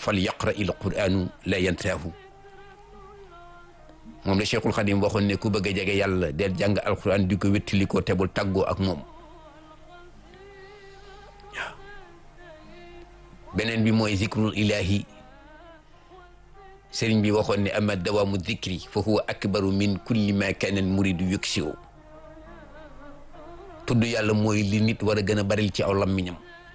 fal yaqra il quranu la yantaahu moom la Cheikhul Khadim waxoon ne ku bëgg a jege yàlla del jàng alquran di ko wéttali ko tebul tàggoo ak moom waaw beneen bi mooy zikrul ilahi sëriñ bi waxoon ne ama dawaamu dikri fa huwa akbaru min kulli ma kana muridu yuksiru tudd yàlla mooy li nit war a gën a baril ci aw lammiñam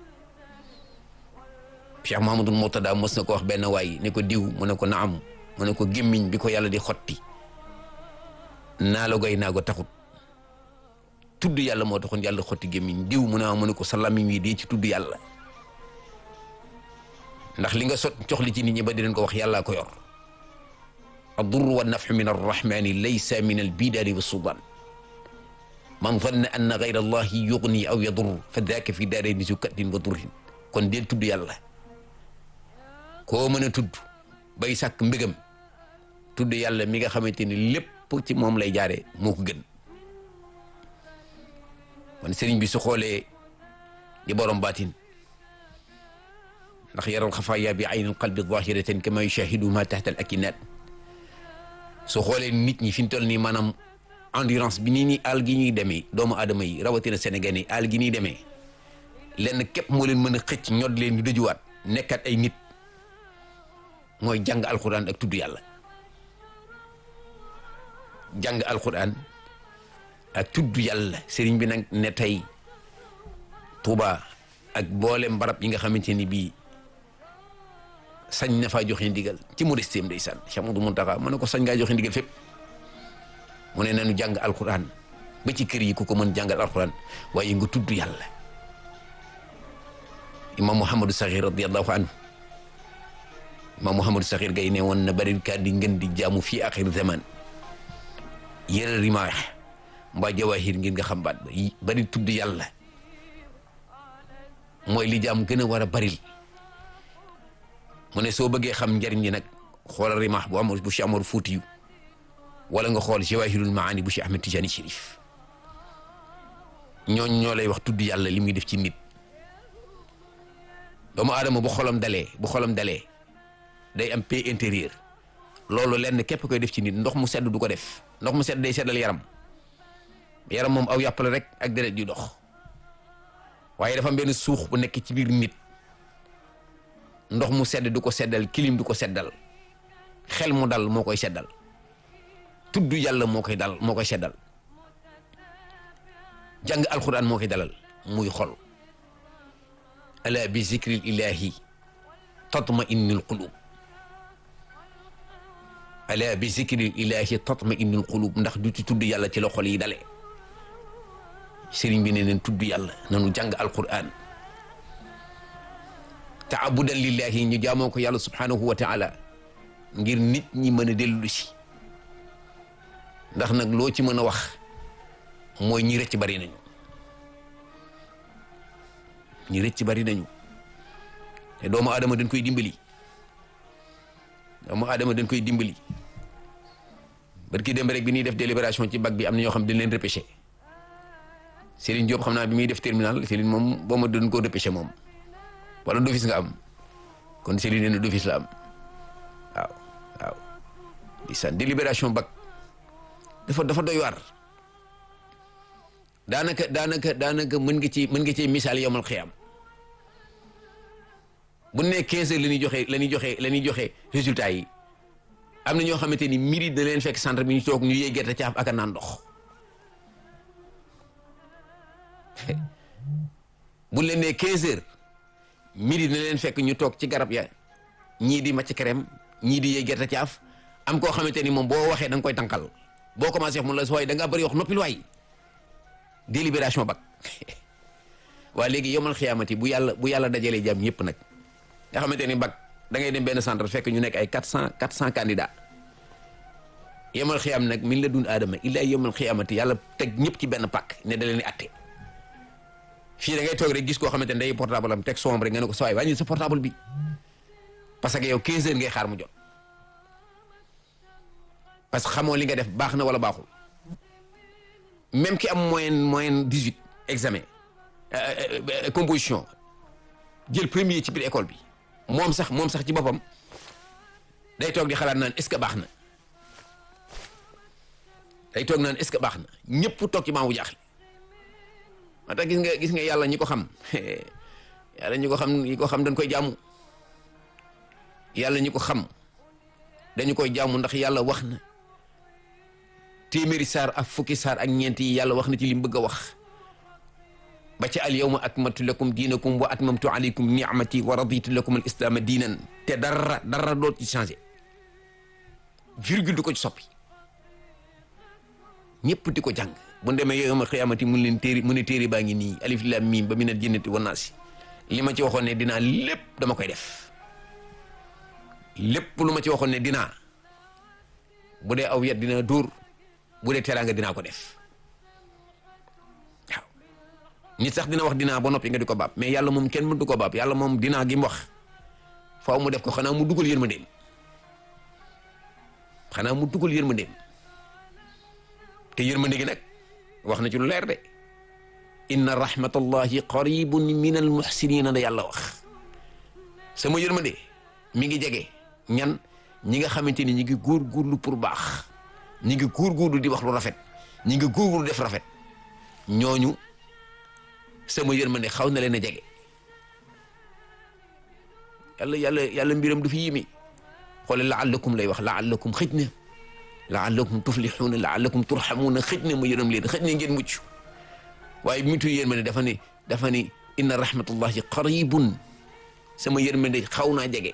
Cheikh Mahamadul Murtada mos na ko wax benn waay ne ko diw mu ne ko naam mu ne ko gémmiñ bi ko yàlla di xotti naa la goy naa ko taxut tudd yàlla moo taxoon yàlla xotti gémmiñ diw mu ne ko sa lammiñ wi dee ci tudd yàlla ndax li nga sot cox li ci nit ñi ba di leen ko wax yàllaa ko yor ad-durru wa naf'u min ar-rahmani laysa min al-bidari wa sudan man dhanna anna ghayra allahi yughni aw yadur fa dhaka fi daarayni zu kaddin wa durrin kon del tudd yàlla koo mën a tudd bay sàkk mbégam tudd yàlla mi nga xamante ni lépp ci moom lay jaare moo ko gën kon sëriñ bi su xoolee di borom baatin ndax yaral xafaaya bi aynil qalbi zahiratan kama yushahidu ma tahta al akinat su xoolee nit ñi fi ñu toll nii maanaam endurance bi nii àll gi ñuy demee doomu aadama yi rawatina Sénégal yi àll gi ñuy demee lenn képp moo leen mën a xëcc ñod leen ñu dëjuwaat nekkat ay nit mooy jàng alquran ak tudd yàlla jàng alquran ak tudd yàlla sëriñ bi nag ne tey Tuuba ak boole mbarab yi nga xamante ni bii sañ na faa joxe ndigal ci modestem ndeysaan Cheikh Modou Mountakha mu ne ko sañ ngaa joxe ndigal fépp mu ne nañu jàng alquran ba ci kër yi ku ko mën jàngal alquran waaye nga tudd yàlla imam Mouhamadou Sakhir radiyallahu anhu imam Mouhamadou Sakhir gay ne woon na bari kaa di ngeen di jaamu fii axir zaman yëre rimaax mbaa jawahir ngir nga xam baat ba bari tudd yàlla mooy li jaam gën a war a baril mu ne soo bëggee xam njariñ li nag xoolal rimaax bu amul bu Cheikh Amar Fuutiyu wala nga xool jawahirul maani bu Cheikh Ahmed Tijani Chérif ñooñ ñoo lay wax tudd yàlla li muy def ci nit doomu aadama bu xolam dalee day am paix intérieur loolu lenn képp koy def ci nit ndox mu sedd du ko def ndox mu sedd day seddal yaram moom aw yàpp la rek ak deret di dox waaye dafa am benn suux bu nekk ci biir nit ndox mu sedd du ko seddal kilim du ko seddal xel mu dal moo koy seddal tudd yàlla moo koy seddal jàng alquran moo koy dalal muy xol ala bi zikril ilahi tatma innul qulub ala bi zikril ilahi tatma innul qulub ndax du ci tudd yàlla ci la xol yi dale sëriñ bi ne neen tudd yàlla nanu jàng alquran taabudan lillahi ñu jaamoo ko yàlla subhanahu wa taala ngir nit ñi mën a dellu si ndax nag loo ci mën a wax mooy ñi rëcc bari nañu te doomu aadama dañ koy dimbali barki démb rek bi ñuy def délibération ci bac bi am na ñoo xam dañ leen repêché Serigne Diop xam naa bi muy def terminal Serigne moom boo ma doon koo repêché moom wala d'office nga am kon Serigne ne d'office la am waaw di san délibération bac dafa doy waar daanaka mën nga ci misaal yowmal xiyaam bu ne 15 heures la ñuy joxe résultat yi am na ñoo xamante ni midi da leen fekk centre bi ñu toog ñu yee gerte caaf ak a naan ndox bu leen nee 15 heures midi da leen fekk ñu toog ci garab ya ñii di macc crème ñii di yee gerte caaf am koo xamante ni moom boo waxee da nga koy tànkal boo commencé wax mun la waaye da ngaa bëri wax noppil waay délibération bac waa léegi yomal xiyaamati bu yàlla dajalee jàmm ñëpp nag nga xamante ni bac da ngay dem benn centre fekk ñu nekk ay 400 candidats yomal xiyaam nag min la dun aadama illaa yomal xiyaamati yàlla teg ñëpp ci benn pàkk ne da leen di atte fii da ngay toog rek gis koo xamante ne day portable am teg sombre rek nga ne ko sa waay wàññi sa portable bi parce que yow 15 heures ngay xaar mu jot parce que xamoo li nga def baax na wala baaxul même ki am moyenne 18 examen composition jël premier ci biir école bi moom sax ci boppam day toog di xalaat naan est-ce que baax na day toog naan est-ce que baax na ñëpp toog ci maamu jaaxle moo tax gis nga yàlla ñi ko xam yàlla ñi ko xam dañ koy jaamu yàlla ñi ko xam dañu koy jaamu ndax yàlla wax na téeméeri saar ak fukki saar ak ñeent yi yàlla wax na ci li mu bëgg a wax ba ci al yawma akmaltu lakum diinakum wa atmamtu alaykum ni'mati wa raditu lakum al islaama diinan te dara doo ci changé virgule du ko ci soppi ñëpp di ko jàng bu demee yawma xiyaamati mu ne téere baa ngi nii alif lam mim ba minal jinnati wan naasi li ma ci waxoon ne dinaa lépp dama koy def lépp lu ma ci waxoon ne dinaa bu dee aw yat dina dóor bu dee teraanga dinaa ko def waaw nit sax dina wax dinaa ba noppi nga di ko baab mais yàlla moom kenn mëntu ko baab yàlla moom dinaa gi mu wax faaw mu def ko xanaa mu dugal yërmandeem te yërmande gi nag wax na ci lu leer de inna rahmatallahi qaribun min al muhsinina da yàlla wax sama yërmande mi ngi jege ñan ñi nga xamante ni ñi ngi góorgóorlu pour baax ñi ngi góorgóorlu di wax lu rafet ñi ngi góorgóorlu def rafet ñooñu sama yërmande xaw na leen a jege yàlla mbiram du fi yimi xoole laallakum lay wax laallakum xëj na laallakum tuflixuuna laallakum turxamuuna xëj na ma yërëm leen xëj na ngeen mucc waaye mitu yërmande dafa ne inna rahmatullahi qaribun sama yërmande xaw naa jege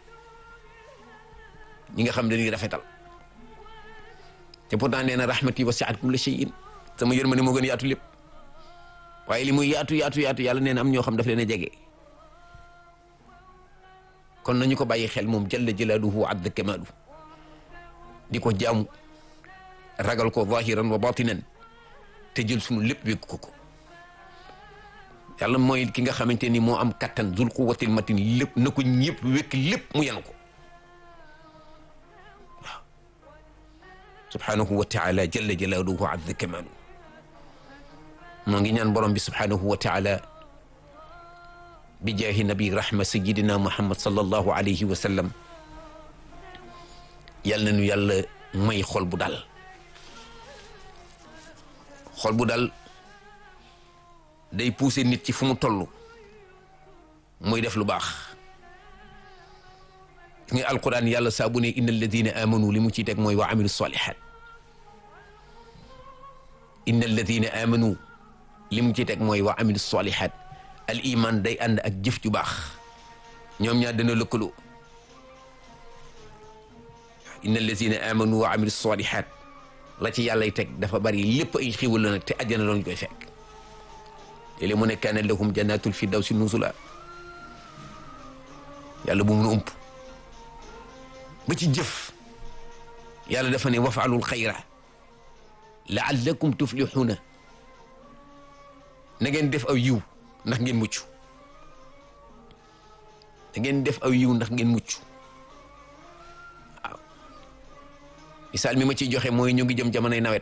ñi nga xam dañuy rafetal te pourtant nee na rahmati wasi'at kulla shay'in sama yërmande moo gën yaatu lépp waaye li muy yaatu yàlla nee na am ñoo xam daf leen a jege kon nañu ko bàyyi xel moom jalla jalaaluhu wa azza kamaaluhu di ko jaamu ragal ko zahiran wa batinan te jël sunu lépp wékk ko yàlla mooy ki nga xamante ni moo am kattan zul quwwatil matin lépp na ko ñëpp wékk lépp mu yanu ko waaw subhanahu wa taala jalla jalaaluhu wa azza kamaaluhu moo ngi ñaan borom bi subhanahu wa taala bi jaahi nabi rahma sayyidina muhammad sallallahu alayhi wa sallam yàlla nañu yàlla may xol bu dal day pousser nit ci fu mu toll muy def lu baax nga alquran yàlla saa bu ne inna alladina amanu li mu ciy teg mooy wa amilu salihat inna alladina amanu li mu ciy teg mooy wa amilu salihat al iman day ànd ak jëf ju baax ñoom ñaar dana lëkkaloo inna alladina amanu wa amilu salihat la ci yàllay teg dafa bari lépp ay xiwal la nag te àjjana loolu ñu koy fekk léeg-léeg mu ne kaana lahum jannatul firdawsi nuzula yàlla bu mun a ump ba ci jëf yàlla dafa ne wafaalul xayra laallakum tuflixuuna na ngeen def aw yiw ndax ngeen mucc na ngeen def aw yiw ndax ngeen mucc waaw misaal mi ma ciy joxe mooy ñu ngi jëm jamonoy nawet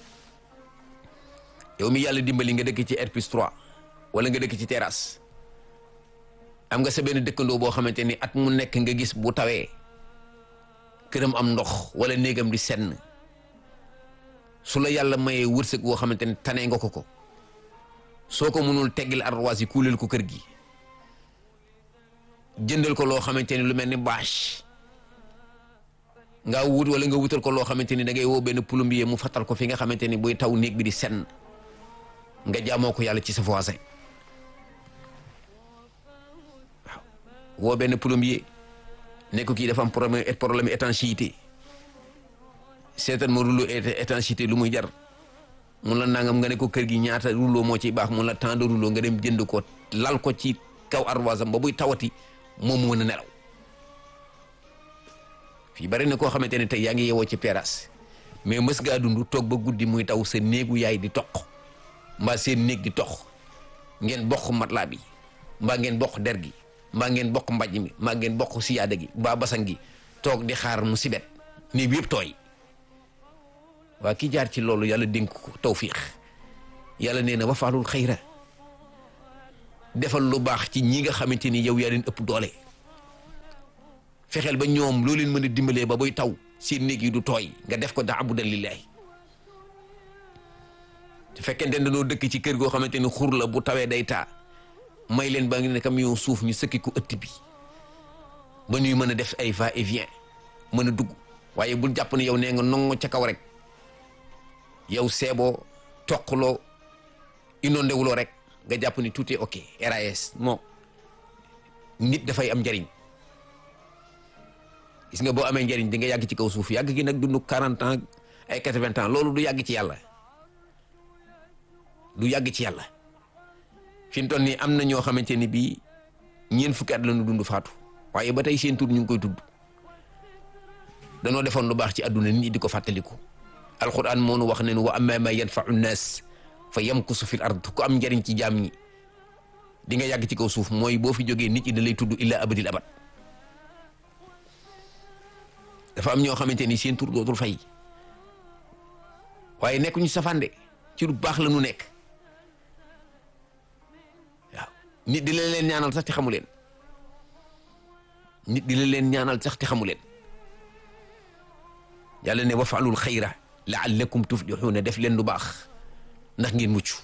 yow mi yàlla dimbali nga dëkk ci R+3 wala nga dëkk ci terrasse am nga sa benn dëkkandoo boo xamante ni at mu nekk nga gis bu tawee këram am ndox wala néegam di senn su la yàlla mayee wërsëg boo xamante ni tane nga ko soo ko mënul teggil arroise yi kuuleel ko kër gi jëndal ko loo xamante ni lu mel ni bâche nga wut wala nga wutal ko loo xamante ni da ngay woo benn plombier mu fattal ko fi nga xamante ni buy taw néeg bi di senn nga jaamoo ko yàlla ci sa voisin waaw woo benn plombier ne ko kii dafa am problème étanchéité seetal ma rouleau étanchéité lu muy jar mun la nangam nga ne ko kër gi ñaata rouleau moo ciy baax mun la temps de rouleau nga dem jënd ko lal ko ci kaw arroise am ba buy tawati moom mu mën a nelaw fii bari na koo xamante ne tey yaa ngi yewoo ci terrasse mais mës ngaa dund toog ba guddi muy taw sa néegu yaay di toq mbaa seen néeg di tox ngeen bokk matelas bi mbaa ngeen bokk der gi mbaa ngeen bokk mbàjj mi mbaa ngeen bokk siyaada gi mbaa basan gi toog di xaar mu sibet néeg bi yëpp tooy waa ki jaar ci loolu yàlla dénk ko tawfiix yàlla nee na wafaalul xayra defal lu baax ci ñi nga xamante ni yow yaa leen ëpp doole fexeel ba ñoom loo leen mën a dimbalee ba buy taw seen néeg yi du tooy nga def ko ta'abbudan lillahi. su fekkente ne dañoo dëkk ci kër goo xamante ni xur la bu tawee day taa may leen ba ngi ne camion suuf ñu sëkki ko ëtt bi ba ñuy mën a def ay va et vient mën a dugg. waaye bul jàpp ne yow nee nga nongo ca kaw rek yow seeboo toqloo inondé wuloo rek nga jàpp ni tout est ok RAS non nit dafay am njariñ. gis nga boo amee njariñ di nga yàgg ci kaw suuf yàgg gi nag dund 40 ans ay 80 ans loolu du yàgg ci yàlla du yàgg ci yàlla. fi mu toll nii am na ñoo xamante ni bii ñeent fukki at la ñu dund faatu waaye ba tey seen tur ñu ngi koy tudd. danoo defoon lu baax ci àdduna nit ñi di ko fàttaliku. alquran moo nu wax ne wa amma ma yanfa'u nnaas fa yamkusu fil ard ku am njariñ ci jaam ñi di nga yàgg ci kaw suuf mooy boo fi jógee nit ñi da lay tudd illa abadil abad. dafa am ñoo xamante ni seen tur dootul fay waaye nekkuñu safande ci lu baax la nu nekk waaw nit di la leen ñaanal sax te xamu leen nit di la leen ñaanal sax te xamu leen. yàlla ne wafaalul xayra laallakum tuflixuuna def leen lu baax ndax ngeen mucc.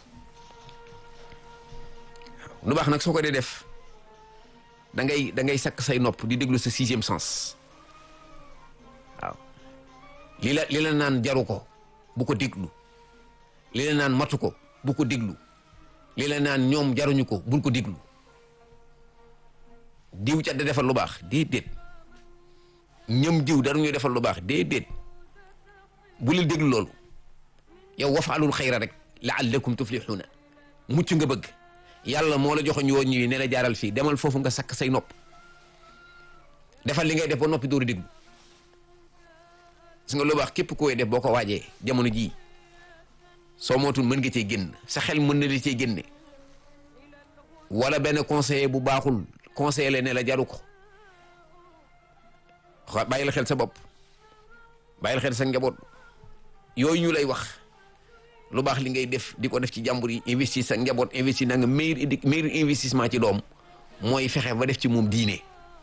lu baax nag soo ko dee def da ngay sakk say nopp di déglu sa 6e sens waaw li la naan jaru ko bu ko déglu li la naan matu ko bu ko déglu li la naan ñoom jaruñu ko bul ko déglu. diw ca da defal lu baax déedéet ñoom diw daruñu defal lu baax déedéet bu leen déglu loolu yow wafaalul xayra rek laallakum tuflixuuna mucc nga bëgg yàlla moo la joxoñ woon ñi ne la jaaral fii demal foofu nga sakk say nopp defal li ngay def ba noppi dooru déglu. gis nga lu baax képp koy def boo ko waajee jamono jii soo mootul mën nga cee génn sa xel mën na la cee génne wala benn conseiller bu baaxul conseiller la ne la jaru ko bàyyil xel sa bopp bàyyil xel sa njaboot yooyu ñu lay wax lu baax li ngay def di ko def ci jàmbur yi investir sa njaboot investir na nga meilleur investissement ci doom mooy fexe ba def ci moom diine.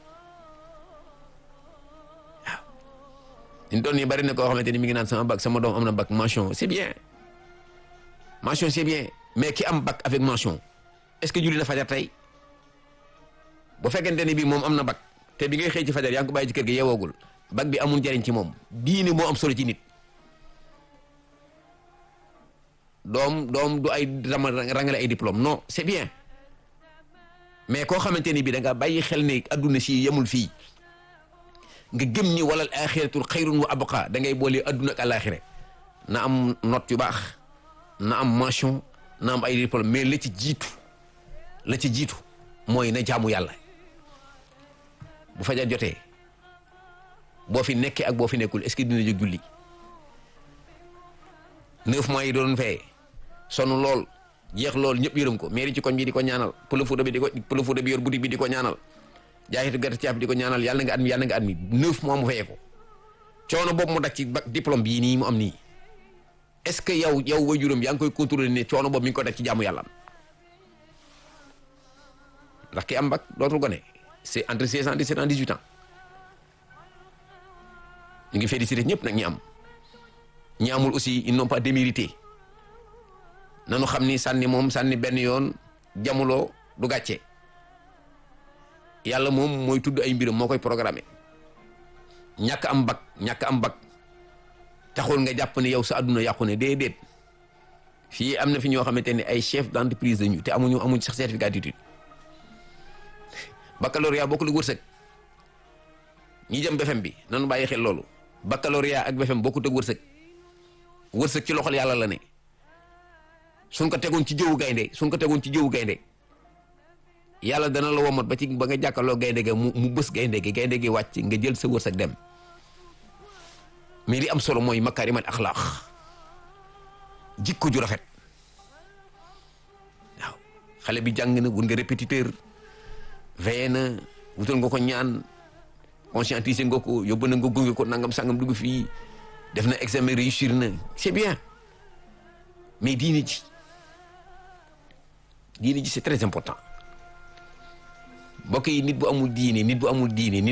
waaw ñu doon nii bari na koo xamante ni mi ngi naan sama bac sama doom am na bac mention c'est bien mention c'est bien mais ki am bac avec mention est-ce que julli na fajar tey bu fekkente ni bii moom am na bac te bi ngay xëy ci fajar yaa ngi ko bàyyi ci kër gi yeewoogul bac bi amul njariñ ci moom diine moo am solo ci nit. doom du ay rangale ay diplôme non c'est bien mais koo xamante ni bii da nga bàyyi xel ne adduna si yemul fii nga gëm ñi walal axiratul xayrun wa abqa da ngay boole adduna ak alaxira na am note yu baax na am mention na am ay diplôme mais la ci jiitu mooy na jaamu yàlla. bu fajar jotee boo fi nekkee ak boo fi nekkul est-ce que dina jóg julli 9 mois yi doon fee sonn lool jeex lool ñëpp yërëm ko mairie ci koñ bi di ko ñaanal pël Fuuta bi yor boutique bi di ko ñaanal jaayitu gerte caaf di ko ñaanal yàlla nga at mi 9 mois mu fayee ko coono boobu mu dak ci diplôme bii nii mu am nii est-ce que yow waajuram yaa ngi koy contrôler ne coono boobu mi ngi ko dak ci jaamu yàlla ndax ki am bac dootul gone c'est entre 16 ans 17 ans 18 ans ñu ngi félicité ñëpp nag ñi amul aussi ils n'ont pas démérité nanu xam ni sànni benn yoon jamuloo du gàcce yàlla moom mooy tudd ay mbiram moo koy programmé ñàkk am bac taxul nga jàpp ne yow sa àdduna yàqu ne déedéet fii am na fi ñoo xamante ne ay chef d'entreprise lañu te amuñ sax certificat d'étude baccalauréat bokkul ak wërsëg ñi jëm BFEM bi nanu bàyyi xel loolu baccalauréat ak BFEM bokkut ak wërsëg ci loxol yàlla la ne suñ ko tegoon ci jëwu gaynde yàlla dana la womat ba nga jàkkaloo gaynde ga mu bës gaynde gi wàcc nga jël sa wërsëg dem mais li am solo mooy makaarimal axlaaq jikko ju rafet waaw xale bi jàng na wut nga répétiteur veillé na wutal nga ko ñaan conscientiser nga ko yóbbu na nga gunge ko nangam sangam dugg fii def na examen réussir na c'est bien mais diine ji c'est très important mbokk yi nit bu amul diine